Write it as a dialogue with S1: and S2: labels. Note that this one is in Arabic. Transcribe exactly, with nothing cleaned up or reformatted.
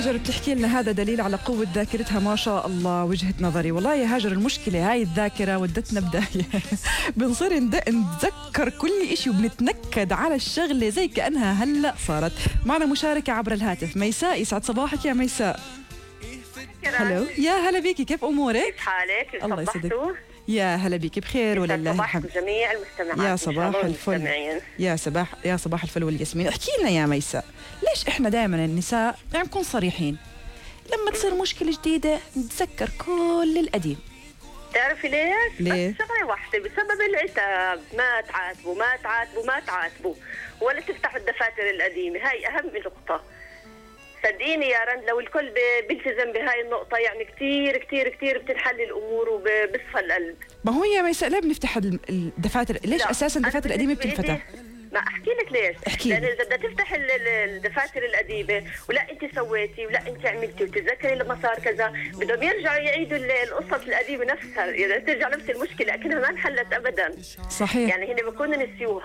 S1: هاجر بتحكي لنا هذا دليل على قوة ذاكرتها ما شاء الله. وجهة نظري والله يا هاجر، المشكلة هاي الذاكرة ودتنا بداية بنصير نتذكر كل إشي وبنتنكد على الشغلة زي كأنها هلأ صارت. معنا مشاركة عبر الهاتف، ميساء، يسعد صباحك يا ميساء. هلو، يا هلا بيكي، كيف أمورك؟
S2: كيف حالك؟
S1: الله يسعدك. يا هلا بيكي، بخير ولله الحمد.
S2: جميع المستمعات.
S1: يا صباح الفل، يا صباح يا صباح الفل والياسمين. احكي لنا يا ميساء، ليش احنا دائما النساء يعني نكون صريحين لما تصير مشكلة جديدة نتذكر كل القديم؟
S2: تعرفي ليش؟
S1: ليه؟
S2: بس شغلة واحدة، بسبب العتاب. ما تعاتبوا ما تعاتبوا ما تعاتبوا ولا تفتحوا الدفاتر القديمة. هاي أهم نقطة. صدقيني يا رند، لو الكل بيلتزم بهاي النقطة يعني كتير كتير كتير بتنحل الأمور وبصفى القلب.
S1: ما هو يا ميساء، ليه بنفتح الدفاتر؟ ليش أساسا الدفاتر القديمة بتنفتح؟
S2: ما احكي لك ليش؟
S1: احكي.
S2: لان اذا بدها تفتح الدفاتر القديمه ولا انت سويتي ولا انت عملتي وتتذكري لما صار كذا، بدهم يرجعوا يعيدوا القصص القديمه نفسها، اذا ترجع نفس المشكله لكنها ما انحلت ابدا.
S1: صحيح.
S2: يعني هن بيكونوا نسيوها.